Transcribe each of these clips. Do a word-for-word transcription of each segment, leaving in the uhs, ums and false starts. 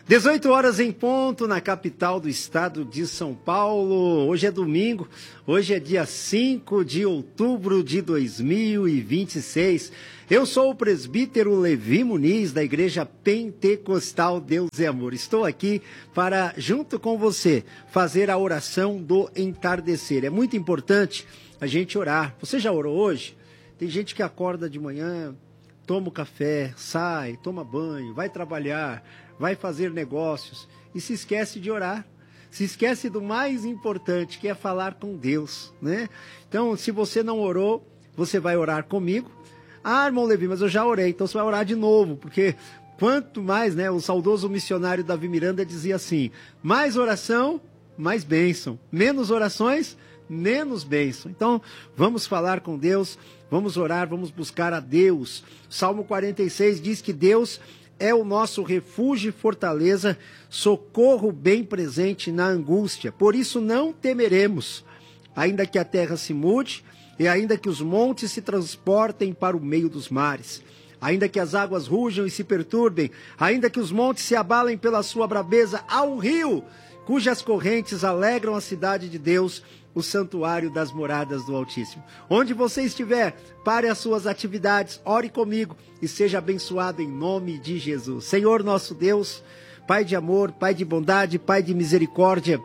dezoito horas em ponto na capital do estado de São Paulo. Hoje é domingo, hoje é dia cinco de outubro de dois mil e vinte e seis. Eu sou o presbítero Levi Muniz, da Igreja Pentecostal Deus é Amor. Estou aqui para, junto com você, fazer a oração do entardecer. É muito importante a gente orar. Você já orou hoje? Tem gente que acorda de manhã, toma o café, sai, toma banho, vai trabalhar, vai fazer negócios e se esquece de orar. Se esquece do mais importante, que é falar com Deus, né? Então, se você não orou, você vai orar comigo. Ah, irmão Levi, mas eu já orei, então você vai orar de novo, porque quanto mais, né? O saudoso missionário Davi Miranda dizia assim: mais oração, mais bênção. Menos orações, menos bênção. Então, vamos falar com Deus, vamos orar, vamos buscar a Deus. Salmo quarenta e seis diz que Deus é o nosso refúgio e fortaleza, socorro bem presente na angústia. Por isso não temeremos, ainda que a terra se mude, e ainda que os montes se transportem para o meio dos mares, ainda que as águas rujam e se perturbem, ainda que os montes se abalem pela sua braveza, há um rio cujas correntes alegram a cidade de Deus, o santuário das moradas do Altíssimo. Onde você estiver, pare as suas atividades, ore comigo e seja abençoado em nome de Jesus. Senhor nosso Deus, Pai de amor, Pai de bondade, Pai de misericórdia,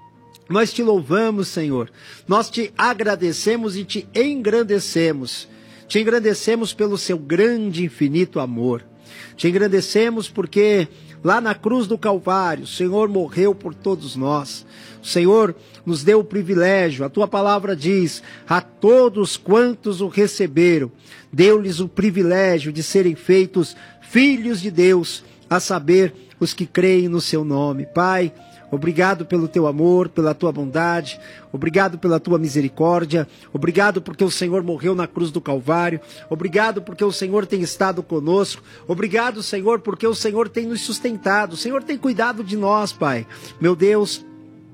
nós te louvamos, Senhor. Nós te agradecemos e te engrandecemos. Te engrandecemos pelo seu grande e infinito amor. Te engrandecemos porque lá na cruz do Calvário, o Senhor morreu por todos nós. O Senhor nos deu o privilégio, a tua palavra diz, a todos quantos o receberam, deu-lhes o privilégio de serem feitos filhos de Deus, a saber, os que creem no seu nome. Pai, obrigado pelo teu amor, pela tua bondade, obrigado pela tua misericórdia, obrigado porque o Senhor morreu na cruz do Calvário, obrigado porque o Senhor tem estado conosco, obrigado, Senhor, porque o Senhor tem nos sustentado, o Senhor tem cuidado de nós, Pai. Meu Deus,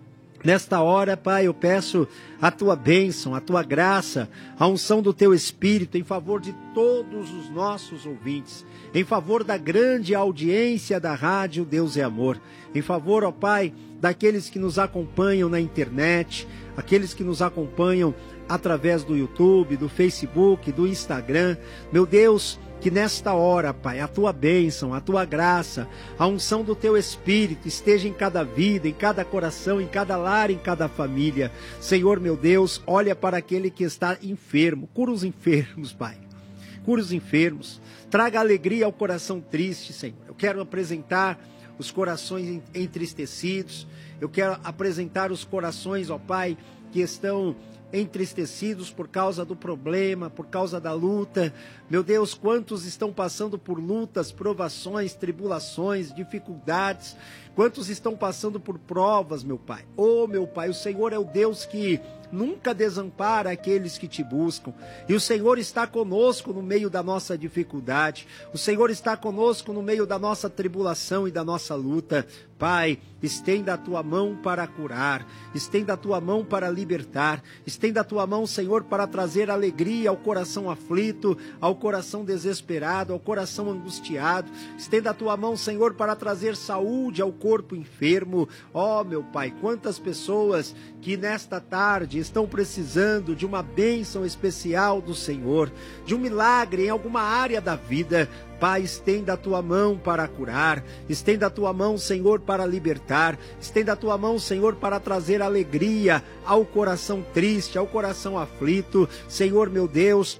nesta hora, Pai, eu peço a tua bênção, a tua graça, a unção do teu Espírito em favor de todos os nossos ouvintes, em favor da grande audiência da rádio Deus é Amor, em favor, ó Pai, daqueles que nos acompanham na internet, aqueles que nos acompanham através do YouTube, do Facebook, do Instagram. Meu Deus, que nesta hora, Pai, a tua bênção, a tua graça, a unção do teu Espírito esteja em cada vida, em cada coração, em cada lar, em cada família. Senhor, meu Deus, olha para aquele que está enfermo, cura os enfermos, Pai, cura os enfermos, traga alegria ao coração triste, Senhor. Eu quero apresentar os corações entristecidos, eu quero apresentar os corações, ó Pai, que estão entristecidos por causa do problema, por causa da luta. Meu Deus, quantos estão passando por lutas, provações, tribulações, dificuldades, quantos estão passando por provas, meu Pai. Oh, meu Pai, o Senhor é o Deus que nunca desampara aqueles que te buscam, e o Senhor está conosco no meio da nossa dificuldade, o Senhor está conosco no meio da nossa tribulação e da nossa luta. Pai, estenda a tua mão para curar, estenda a tua mão para libertar, estenda a tua mão, Senhor, para trazer alegria ao coração aflito, ao coração desesperado, ao coração angustiado. Estenda a tua mão, Senhor, para trazer saúde ao corpo enfermo. Ó, meu Pai, quantas pessoas que nesta tarde estão precisando de uma bênção especial do Senhor, de um milagre em alguma área da vida. Pai, estenda a tua mão para curar, estenda a tua mão, Senhor, para libertar, estenda a tua mão, Senhor, para trazer alegria ao coração triste, ao coração aflito. Senhor, meu Deus,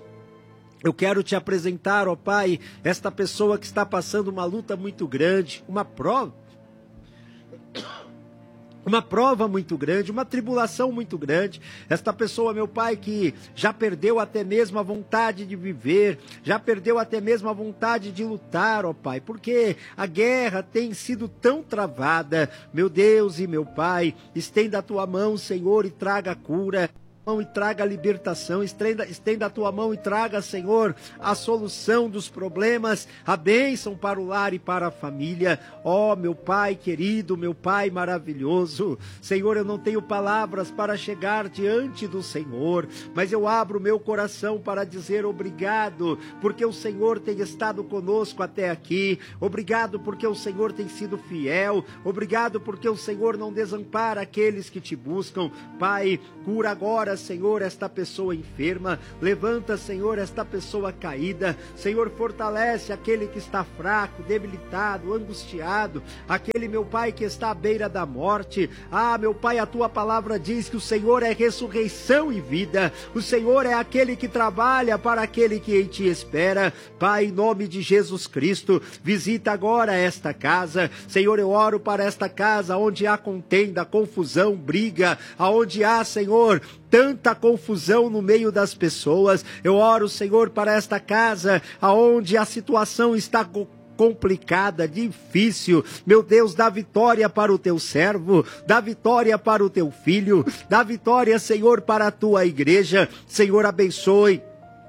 eu quero te apresentar, ó Pai, esta pessoa que está passando uma luta muito grande, uma prova, uma prova muito grande, uma tribulação muito grande. Esta pessoa, meu Pai, que já perdeu até mesmo a vontade de viver, já perdeu até mesmo a vontade de lutar, ó Pai, porque a guerra tem sido tão travada. Meu Deus e meu Pai, estenda a tua mão, Senhor, e traga cura. mão e traga a libertação, estenda, estenda a tua mão e traga, Senhor, a solução dos problemas, a bênção para o lar e para a família. Ó, meu Pai querido, meu Pai maravilhoso, Senhor, eu não tenho palavras para chegar diante do Senhor, mas eu abro meu coração para dizer obrigado, porque o Senhor tem estado conosco até aqui, obrigado porque o Senhor tem sido fiel, obrigado porque o Senhor não desampara aqueles que te buscam. Pai, cura agora, Senhor, esta pessoa enferma, levanta, Senhor, esta pessoa caída, Senhor, fortalece aquele que está fraco, debilitado, angustiado, aquele, meu Pai, que está à beira da morte. Ah, meu Pai, a tua palavra diz que o Senhor é ressurreição e vida, o Senhor é aquele que trabalha para aquele que em ti espera. Pai, em nome de Jesus Cristo, visita agora esta casa, Senhor, eu oro para esta casa onde há contenda, confusão, briga, aonde há, Senhor, tanta confusão no meio das pessoas. Eu oro, Senhor, para esta casa aonde a situação está complicada, difícil. Meu Deus, dá vitória para o teu servo, dá vitória para o teu filho, dá vitória, Senhor, para a tua igreja. Senhor, abençoe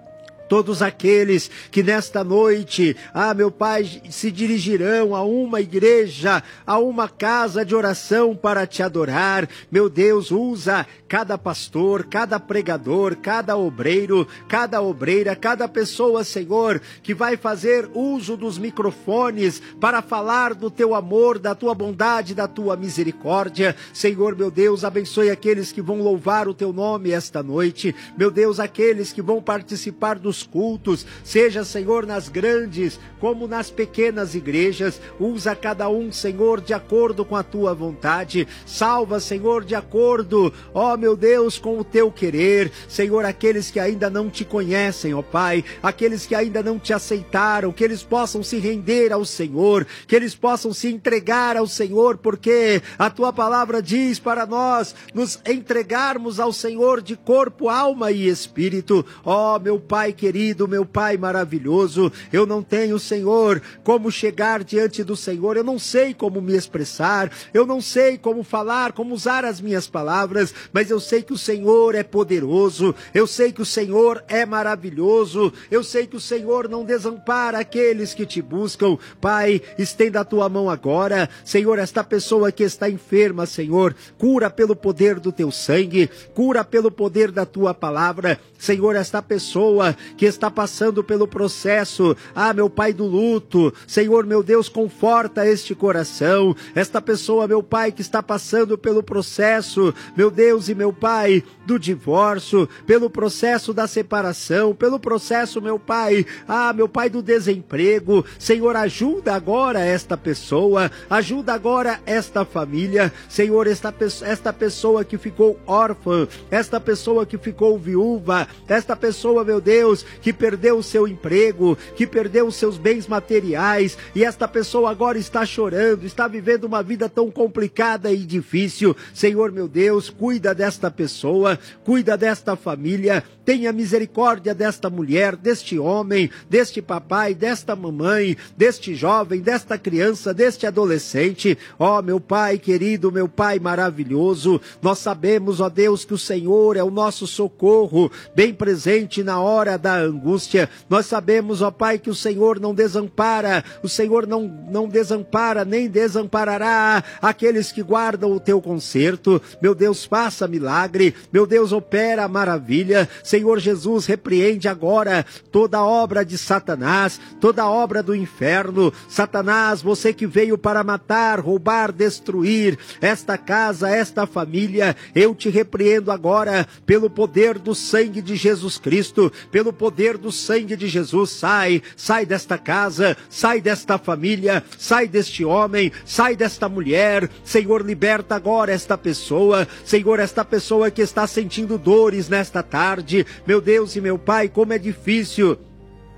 todos aqueles que nesta noite, ah, meu Pai, se dirigirão a uma igreja, a uma casa de oração para te adorar. Meu Deus, usa cada pastor, cada pregador, cada obreiro, cada obreira, cada pessoa, Senhor, que vai fazer uso dos microfones para falar do teu amor, da tua bondade, da tua misericórdia. Senhor, meu Deus, abençoe aqueles que vão louvar o teu nome esta noite. Meu Deus, aqueles que vão participar dos cultos, seja, Senhor, nas grandes como nas pequenas igrejas, usa cada um, Senhor, de acordo com a tua vontade, salva, Senhor, de acordo, ó meu Deus, com o teu querer. Senhor, aqueles que ainda não te conhecem, ó Pai, aqueles que ainda não te aceitaram, que eles possam se render ao Senhor, que eles possam se entregar ao Senhor, porque a tua palavra diz para nós nos entregarmos ao Senhor de corpo, alma e espírito. Ó meu Pai querido, meu Pai maravilhoso, eu não tenho, Senhor, como chegar diante do Senhor, eu não sei como me expressar, eu não sei como falar, como usar as minhas palavras, mas eu sei que o Senhor é poderoso, eu sei que o Senhor é maravilhoso, eu sei que o Senhor não desampara aqueles que te buscam. Pai, estenda a tua mão agora, Senhor, esta pessoa que está enferma, Senhor, cura pelo poder do teu sangue, cura pelo poder da tua palavra. Senhor, esta pessoa que está passando pelo processo, ah, meu Pai, do luto, Senhor, meu Deus, conforta este coração. Esta pessoa, meu Pai, que está passando pelo processo, meu Deus e meu Pai, do divórcio, pelo processo da separação, pelo processo, meu Pai, ah, meu Pai, do desemprego. Senhor, ajuda agora esta pessoa, ajuda agora esta família. Senhor, esta, esta pessoa que ficou órfã, esta pessoa que ficou viúva, esta pessoa, meu Deus, que perdeu o seu emprego, que perdeu os seus bens materiais, e esta pessoa agora está chorando, está vivendo uma vida tão complicada e difícil. Senhor, meu Deus, cuida desta pessoa, cuida desta família, tenha misericórdia desta mulher, deste homem, deste papai, desta mamãe, deste jovem, desta criança, deste adolescente. Ó, meu Pai querido, meu Pai maravilhoso, nós sabemos, ó Deus, que o Senhor é o nosso socorro, bem presente na hora da angústia. Nós sabemos, ó Pai, que o Senhor não desampara, o Senhor não, não desampara, nem desamparará aqueles que guardam o teu conserto. Meu Deus, faça milagre, meu Deus, opera maravilha. Senhor Jesus, repreende agora toda obra de Satanás, toda obra do inferno. Satanás, você que veio para matar, roubar, destruir esta casa, esta família, eu te repreendo agora pelo poder do sangue de Jesus Cristo, pelo poder do sangue de Jesus. Sai, sai desta casa, sai desta família, sai deste homem, sai desta mulher. Senhor, liberta agora esta pessoa. Senhor, esta pessoa que está sentindo dores nesta tarde. Meu Deus e meu Pai, como é difícil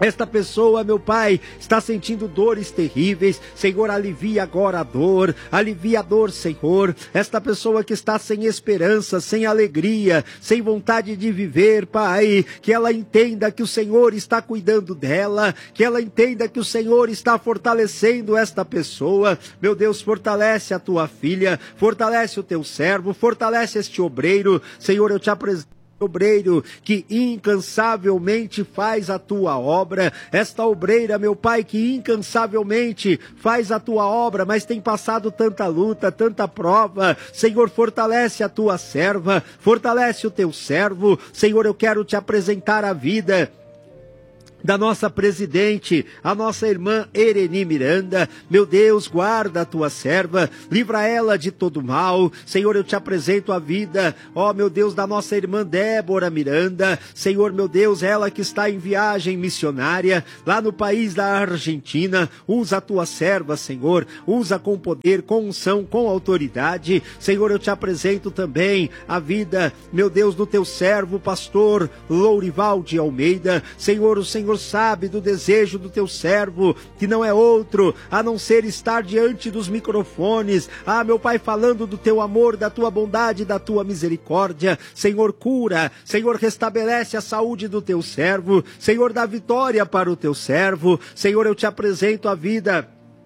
Esta pessoa, meu Pai, está sentindo dores terríveis. Senhor, alivia agora a dor, alivia a dor, Senhor. Esta pessoa que está sem esperança, sem alegria, sem vontade de viver, Pai, que ela entenda que o Senhor está cuidando dela, que ela entenda que o Senhor está fortalecendo esta pessoa. Meu Deus, fortalece a tua filha, fortalece o teu servo, fortalece este obreiro. Senhor, eu te apresento obreiro que incansavelmente faz a tua obra, esta obreira, meu Pai, que incansavelmente faz a tua obra, mas tem passado tanta luta, tanta prova. Senhor, fortalece a tua serva, fortalece o teu servo. Senhor, eu quero te apresentar a vida da nossa presidente, a nossa irmã Ereni Miranda. Meu Deus, guarda a tua serva, livra ela de todo mal. Senhor, eu te apresento a vida, ó meu Deus, da nossa irmã Débora Miranda. Senhor, meu Deus, ela que está em viagem missionária, lá no país da Argentina. Usa a tua serva, Senhor, usa com poder, com unção, com autoridade. Senhor, eu te apresento também a vida, meu Deus, do teu servo, pastor Lourival de Almeida. Senhor, o Senhor sabe do desejo do teu servo, que não é outro a não ser estar diante dos microfones, ah, meu Pai, falando do teu amor, da tua bondade, da tua misericórdia. Senhor, cura, Senhor, restabelece a saúde do teu servo. Senhor, dá vitória para o teu servo. Senhor, eu te apresento a vida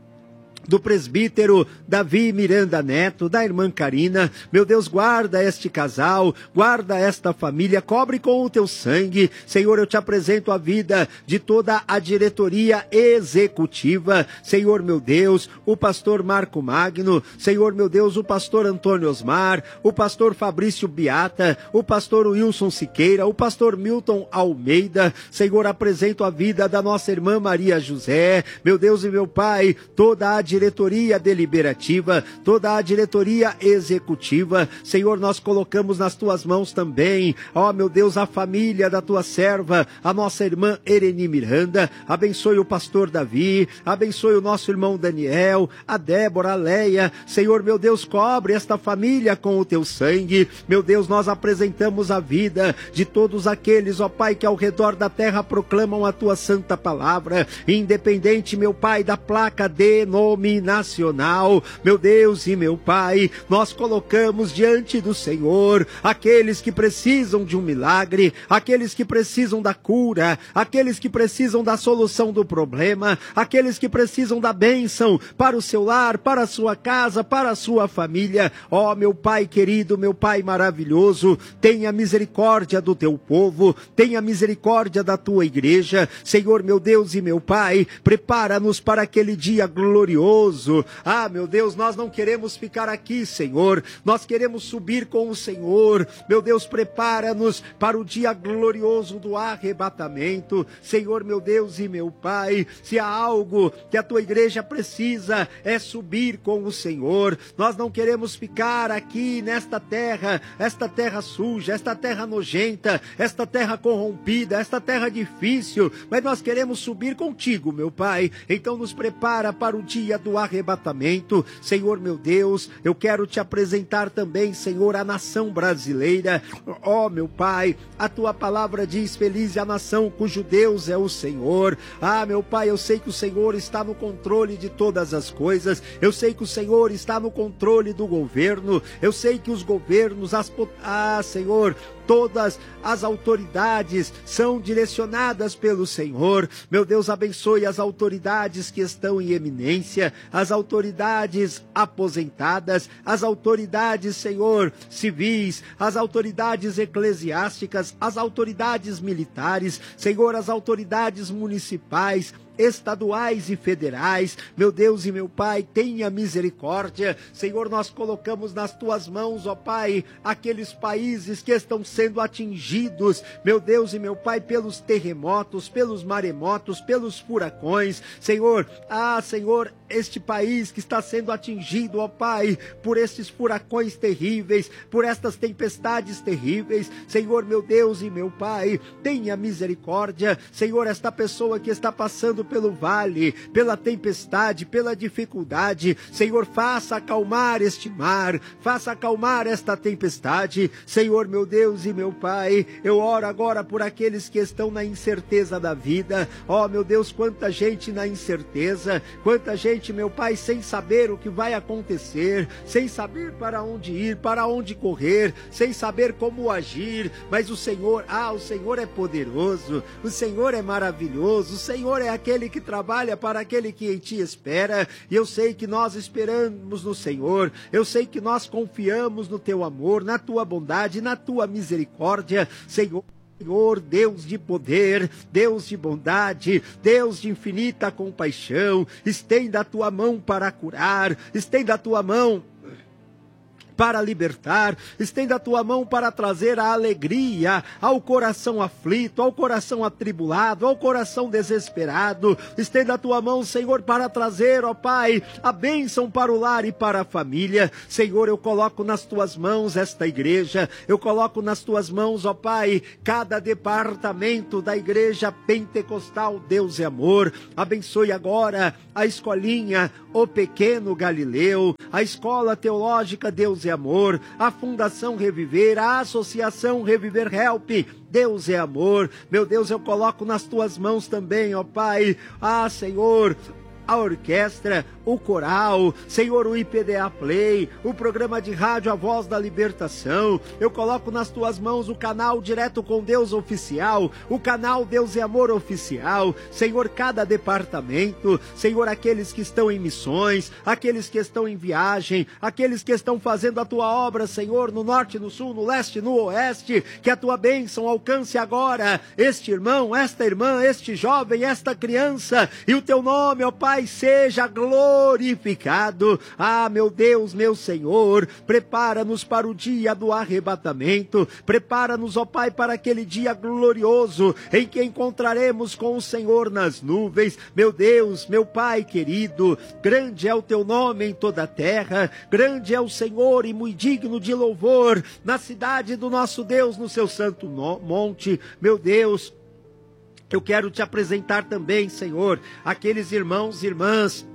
do presbítero Davi Miranda Neto, da irmã Karina. Meu Deus, guarda este casal, guarda esta família, cobre com o teu sangue. Senhor, eu te apresento a vida de toda a diretoria executiva. Senhor, meu Deus, o pastor Marco Magno. Senhor, meu Deus, o pastor Antônio Osmar, o pastor Fabrício Biata, o pastor Wilson Siqueira, o pastor Milton Almeida. Senhor, apresento a vida da nossa irmã Maria José. Meu Deus e meu Pai, toda a diretoria deliberativa, toda a diretoria executiva. Senhor, nós colocamos nas tuas mãos também, ó meu Deus, a família da tua serva, a nossa irmã Ereni Miranda. Abençoe o pastor Davi, abençoe o nosso irmão Daniel, a Débora, a Leia. Senhor, meu Deus, cobre esta família com o teu sangue. Meu Deus, nós apresentamos a vida de todos aqueles, ó Pai, que ao redor da terra proclamam a tua santa palavra, independente, meu Pai, da placa denominacional. Nacional, meu Deus e meu Pai, nós colocamos diante do Senhor aqueles que precisam de um milagre, aqueles que precisam da cura, aqueles que precisam da solução do problema, aqueles que precisam da bênção para o seu lar, para a sua casa, para a sua família. Ó meu Pai querido, meu Pai maravilhoso, tenha misericórdia do teu povo, tenha misericórdia da tua igreja. Senhor, meu Deus e meu Pai, prepara-nos para aquele dia glorioso. Ah, meu Deus, nós não queremos ficar aqui, Senhor, nós queremos subir com o Senhor. Meu Deus, prepara-nos para o dia glorioso do arrebatamento. Senhor, meu Deus e meu Pai, se há algo que a tua igreja precisa, é subir com o Senhor. Nós não queremos ficar aqui nesta terra, esta terra suja, esta terra nojenta, esta terra corrompida, esta terra difícil, mas nós queremos subir contigo, meu Pai. Então nos prepara para o dia do arrebatamento. Senhor, meu Deus, eu quero te apresentar também, Senhor, a nação brasileira. Ó, meu Pai, a tua palavra diz: feliz é a nação cujo Deus é o Senhor. Ah, meu Pai, eu sei que o Senhor está no controle de todas as coisas. Eu sei que o Senhor está no controle do governo. Eu sei que os governos, as... ah, Senhor, todas as autoridades são direcionadas pelo Senhor. Meu Deus, abençoe as autoridades que estão em eminência, as autoridades aposentadas, as autoridades, Senhor, civis, as autoridades eclesiásticas, as autoridades militares, Senhor, as autoridades municipais, estaduais e federais. Meu Deus e meu Pai, tenha misericórdia. Senhor, nós colocamos nas tuas mãos, ó Pai, aqueles países que estão sendo atingidos, meu Deus e meu Pai, pelos terremotos, pelos maremotos, pelos furacões. Senhor, ah, Senhor, este país que está sendo atingido, ó Pai, por estes furacões terríveis, por estas tempestades terríveis. Senhor, meu Deus e meu Pai, tenha misericórdia. Senhor, esta pessoa que está passando pelo vale, pela tempestade, pela dificuldade, Senhor, faça acalmar este mar, faça acalmar esta tempestade. Senhor, meu Deus e meu Pai, eu oro agora por aqueles que estão na incerteza da vida. Ó, meu Deus, quanta gente na incerteza, quanta gente, meu Pai, sem saber o que vai acontecer, sem saber para onde ir, para onde correr, sem saber como agir. Mas o Senhor, ah, o Senhor é poderoso, o Senhor é maravilhoso, o Senhor é aquele que trabalha para aquele que em Ti espera. E eu sei que nós esperamos no Senhor, eu sei que nós confiamos no Teu amor, na Tua bondade, na Tua misericórdia, Senhor. Senhor, Deus de poder, Deus de bondade, Deus de infinita compaixão, estenda a tua mão para curar, estenda a tua mão para libertar, estenda a tua mão para trazer a alegria ao coração aflito, ao coração atribulado, ao coração desesperado. Estenda a tua mão, Senhor, para trazer, ó Pai, a bênção para o lar e para a família. Senhor, eu coloco nas tuas mãos esta igreja, eu coloco nas tuas mãos, ó Pai, cada departamento da igreja pentecostal Deus e Amor. Abençoe agora a escolinha, o pequeno Galileu, a escola teológica Deus e Amor, a Fundação Reviver, a Associação Reviver Help, Deus é amor. Meu Deus, eu coloco nas tuas mãos também, ó Pai, ah, Senhor, a orquestra, o coral, Senhor, o I P D A Play, o programa de rádio A Voz da Libertação. Eu coloco nas tuas mãos o canal Direto com Deus Oficial, o canal Deus e Amor Oficial. Senhor, cada departamento, Senhor, aqueles que estão em missões, aqueles que estão em viagem, aqueles que estão fazendo a tua obra, Senhor, no norte, no sul, no leste, no oeste, que a tua bênção alcance agora este irmão, esta irmã, este jovem, esta criança, e o teu nome, ó Pai, seja glorificado. Ah, meu Deus, meu Senhor, prepara-nos para o dia do arrebatamento, prepara-nos, ó Pai, para aquele dia glorioso em que encontraremos com o Senhor nas nuvens. Meu Deus, meu Pai querido, grande é o teu nome em toda a terra, grande é o Senhor e muito digno de louvor na cidade do nosso Deus, no seu santo monte. Meu Deus, eu quero te apresentar também, Senhor, aqueles irmãos e irmãs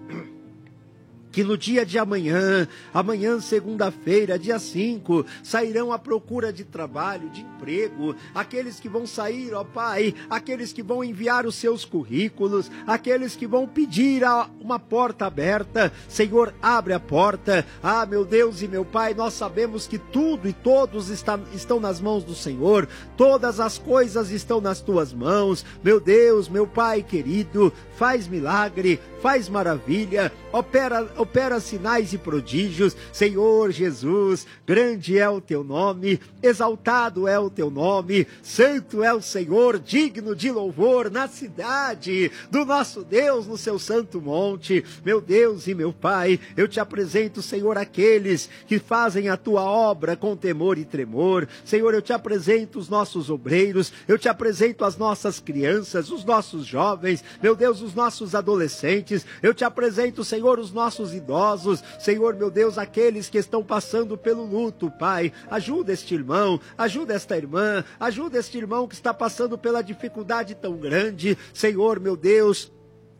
que no dia de amanhã, amanhã segunda-feira, dia cinco, sairão à procura de trabalho, de emprego, aqueles que vão sair, ó Pai, aqueles que vão enviar os seus currículos, aqueles que vão pedir a, uma porta aberta. Senhor, abre a porta. Ah, meu Deus e meu Pai, nós sabemos que tudo e todos está, estão nas mãos do Senhor, todas as coisas estão nas tuas mãos. Meu Deus, meu Pai querido, faz milagre, faz maravilha, opera, opera sinais e prodígios. Senhor Jesus, grande é o teu nome, exaltado é o teu nome, santo é o Senhor, digno de louvor na cidade do nosso Deus, no seu santo monte. Meu Deus e meu Pai, eu te apresento, Senhor, aqueles que fazem a tua obra com temor e tremor. Senhor, eu te apresento os nossos obreiros, eu te apresento as nossas crianças, os nossos jovens, meu Deus, os nossos adolescentes, eu te apresento, Senhor, os nossos idosos, Senhor, meu Deus, aqueles que estão passando pelo luto, Pai. Ajuda este irmão, ajuda esta irmã, ajuda este irmão que está passando pela dificuldade tão grande. Senhor, meu Deus,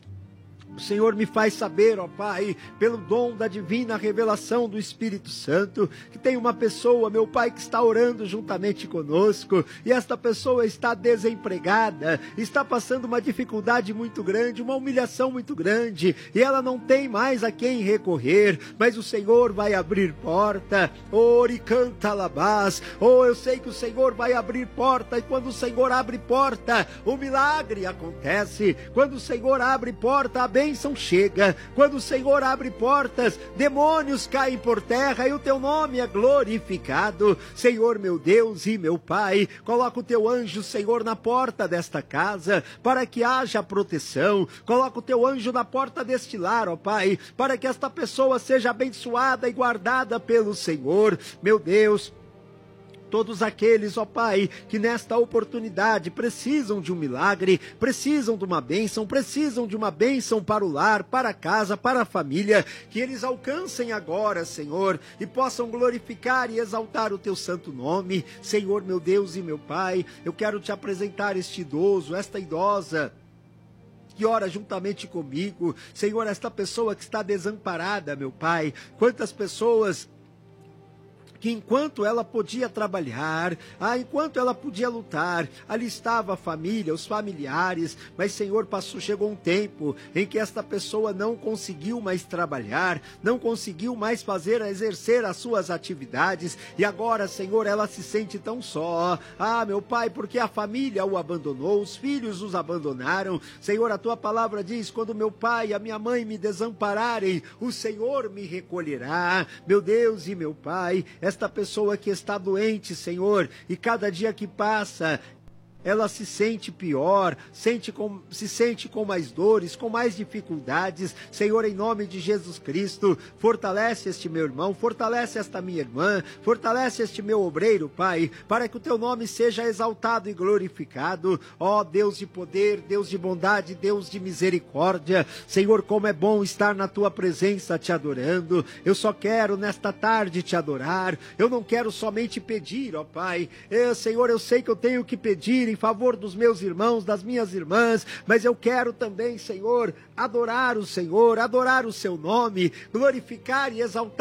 o Senhor me faz saber, ó Pai, pelo dom da divina revelação do Espírito Santo, que tem uma pessoa, meu Pai, que está orando juntamente conosco, e esta pessoa está desempregada, está passando uma dificuldade muito grande, uma humilhação muito grande, e ela não tem mais a quem recorrer, mas o Senhor vai abrir porta. Ori canta labás. Oh, eu sei que o Senhor vai abrir porta, e quando o Senhor abre porta, o milagre acontece. Quando o Senhor abre porta, a bênção chega. Quando o Senhor abre portas, demônios caem por terra e o teu nome é glorificado. Senhor, meu Deus e meu Pai, coloca o teu anjo, Senhor, na porta desta casa, para que haja proteção. Coloca o teu anjo na porta deste lar, ó Pai, para que esta pessoa seja abençoada e guardada pelo Senhor. Meu Deus, todos aqueles, ó Pai, que nesta oportunidade precisam de um milagre, precisam de uma bênção, precisam de uma bênção para o lar, para a casa, para a família, que eles alcancem agora, Senhor, e possam glorificar e exaltar o teu santo nome. Senhor, meu Deus e meu Pai, eu quero te apresentar este idoso, esta idosa, que ora juntamente comigo, Senhor, esta pessoa que está desamparada, meu Pai. Quantas pessoas que enquanto ela podia trabalhar, ah, enquanto ela podia lutar, ali estava a família, os familiares, mas Senhor, passou, chegou um tempo em que esta pessoa não conseguiu mais trabalhar, não conseguiu mais fazer, exercer as suas atividades, e agora, Senhor, ela se sente tão só, ah, meu Pai, porque a família o abandonou, os filhos os abandonaram. Senhor, a tua palavra diz, quando meu pai e a minha mãe me desampararem, o Senhor me recolherá. Meu Deus e meu Pai, esta pessoa que está doente, Senhor, e cada dia que passa, ela se sente pior, sente com, se sente com mais dores, com mais dificuldades. Senhor, em nome de Jesus Cristo, fortalece este meu irmão, fortalece esta minha irmã, fortalece este meu obreiro, Pai, para que o teu nome seja exaltado e glorificado. Ó Deus de poder, Deus de bondade, Deus de misericórdia, Senhor, como é bom estar na tua presença te adorando. Eu só quero nesta tarde te adorar, eu não quero somente pedir, ó Pai. Eu, Senhor, eu sei que eu tenho que pedir em favor dos meus irmãos, das minhas irmãs, mas eu quero também, Senhor, adorar o Senhor, adorar o seu nome, glorificar e exaltar